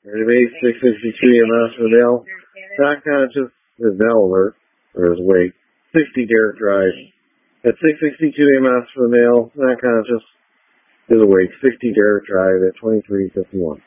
Base 662 EMS for Dale. Not conscious is Dell alert, or is awake. 60 Derrick Drive. At 662 EMS for the male, not conscious, is awake. 60 Derrick Drive at 2351.